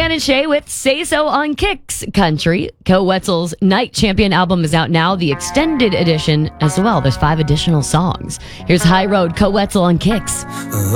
Dan and Shay with Say So on Kicks Country. Co Wetzel's Night Champion album is out now, the extended edition as well. There's 5 additional songs. Here's High Road, Co Wetzel on Kicks.